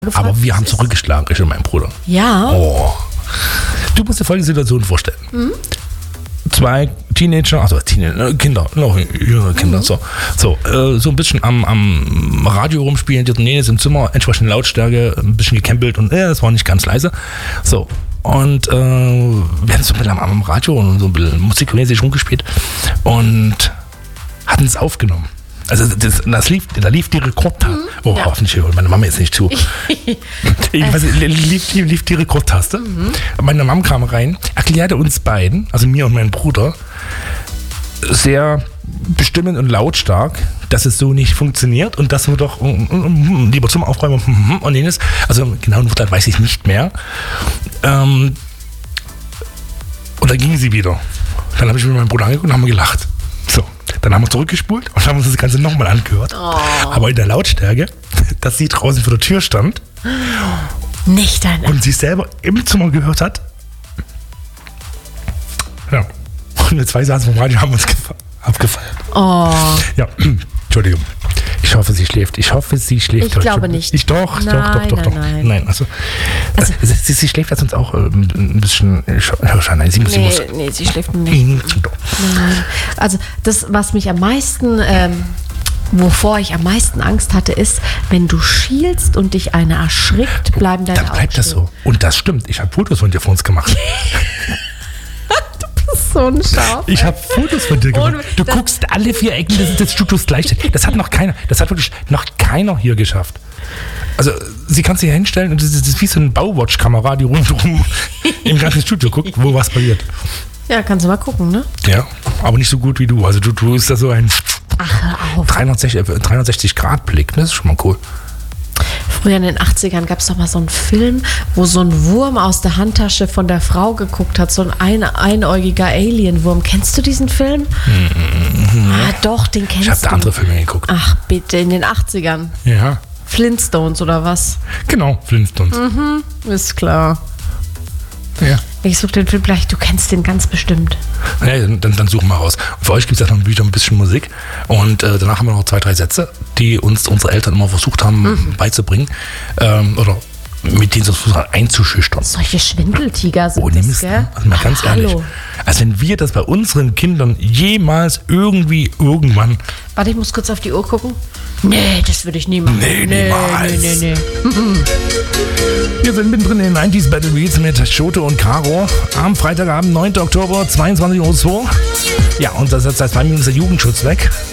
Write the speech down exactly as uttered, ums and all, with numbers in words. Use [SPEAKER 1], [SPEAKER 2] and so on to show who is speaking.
[SPEAKER 1] gefragt,
[SPEAKER 2] Aber wir haben
[SPEAKER 1] was
[SPEAKER 2] zurückgeschlagen, ich und mein Bruder.
[SPEAKER 1] Ja.
[SPEAKER 2] Oh. Du musst dir folgende Situation vorstellen.
[SPEAKER 1] Mhm.
[SPEAKER 2] Zwei Teenager, also Teenager, Kinder, noch jüngere Kinder,
[SPEAKER 1] Mhm.
[SPEAKER 2] so, so, äh, so ein bisschen am, am Radio rumspielen, die Nähe ist im Zimmer, entsprechend Lautstärke, ein bisschen gecampelt und äh, das war nicht ganz leise. So, und äh, wir hatten so ein bisschen am, am Radio und so ein bisschen musikmäßig rumgespielt und hatten es aufgenommen. Also das, das lief, da lief die Rekordtaste. Mhm, oh, ja. Hoffentlich hört meine Mama jetzt nicht zu. Ich weiß, lief, lief, lief die Rekordtaste. Mhm. Meine Mama kam rein, erklärte uns beiden, also mir und meinem Bruder, sehr bestimmend und lautstark, dass es so nicht funktioniert und dass wir doch um, um, um, lieber zum Aufräumen und jenes, also genau einen Wortlaut weiß ich nicht mehr. Ähm, und dann ging sie wieder. Dann habe ich mit meinem Bruder angeguckt und haben gelacht. So, dann haben wir zurückgespult und haben uns das Ganze nochmal angehört. Oh. Aber in der Lautstärke, dass sie draußen vor der Tür stand.
[SPEAKER 1] Nicht dein
[SPEAKER 2] Und sie selber im Zimmer gehört hat. Ja. Und wir zwei saßen vom Radio, haben uns abgefeiert.
[SPEAKER 1] Oh.
[SPEAKER 2] Ja, Entschuldigung. Ich hoffe, sie schläft. Ich hoffe, sie schläft.
[SPEAKER 1] Ich glaube nicht.
[SPEAKER 2] Ich, doch,
[SPEAKER 1] nein,
[SPEAKER 2] doch, doch, doch,
[SPEAKER 1] nein,
[SPEAKER 2] doch.
[SPEAKER 1] Nein,
[SPEAKER 2] nein also,
[SPEAKER 1] also
[SPEAKER 2] sie, sie, sie schläft ja sonst auch ein bisschen. Nein, sie,
[SPEAKER 1] nee,
[SPEAKER 2] sie muss.
[SPEAKER 1] Nee, sie schläft nicht. Nein. Also, das, was mich am meisten, ähm, wovor ich am meisten Angst hatte, ist, wenn du schielst und dich einer erschrickt, bleiben deine Augen.
[SPEAKER 2] Dann bleibt das so. Und das stimmt. Ich habe Fotos von dir vor uns gemacht.
[SPEAKER 1] So ein Schaf.
[SPEAKER 2] Ich habe Fotos von dir gemacht. Du guckst alle vier Ecken des, des Studios gleichzeitig. Das hat noch keiner, das hat wirklich noch keiner hier geschafft. Also sie kann sich hier hinstellen und das ist, das ist wie so eine Bauwatch-Kamera, die rundherum im ganzen Studio guckt, wo was passiert.
[SPEAKER 1] Ja, kannst du mal gucken, ne?
[SPEAKER 2] Ja, aber nicht so gut wie du. Also du, du bist da so ein
[SPEAKER 1] Ach,
[SPEAKER 2] dreihundertsechzig Grad Blick. Das ist schon mal cool.
[SPEAKER 1] Früher in den achtzigern gab es doch mal so einen Film, wo so ein Wurm aus der Handtasche von der Frau geguckt hat, so ein, ein einäugiger Alienwurm. Kennst du diesen Film? Mhm. Ah, doch, den kennst
[SPEAKER 2] ich hab
[SPEAKER 1] du.
[SPEAKER 2] Ich habe da andere Filme geguckt.
[SPEAKER 1] Ach bitte, in den achtzigern.
[SPEAKER 2] Ja.
[SPEAKER 1] Flintstones oder was?
[SPEAKER 2] Genau, Flintstones.
[SPEAKER 1] Mhm, ist klar.
[SPEAKER 2] Ja.
[SPEAKER 1] Ich suche den Film gleich, du kennst den ganz bestimmt.
[SPEAKER 2] Ja, dann, dann suchen wir raus. Und für euch gibt es ja noch wieder ein bisschen Musik. Und äh, danach haben wir noch zwei, drei Sätze, die uns unsere Eltern immer versucht haben mhm. beizubringen. Ähm, oder mit denen sie versucht einzuschüchtern.
[SPEAKER 1] Solche Schwindeltiger sind
[SPEAKER 2] oh,
[SPEAKER 1] das,
[SPEAKER 2] Mist,
[SPEAKER 1] gell?
[SPEAKER 2] Also mal ganz
[SPEAKER 1] Ach,
[SPEAKER 2] ehrlich.
[SPEAKER 1] hallo.
[SPEAKER 2] Also wenn wir das bei unseren Kindern jemals irgendwie irgendwann...
[SPEAKER 1] Warte, ich muss kurz auf die Uhr gucken. Nee, das würde ich nie machen.
[SPEAKER 2] Nee, niemals.
[SPEAKER 1] Nee, nee, nee.
[SPEAKER 2] Wir sind mittendrin in den neunziger Battle Beats mit Schote und Caro am Freitagabend, neunten Oktober, zweiundzwanzig Uhr zwei. Ja, und das ist seit zwei Minuten der Jugendschutz weg.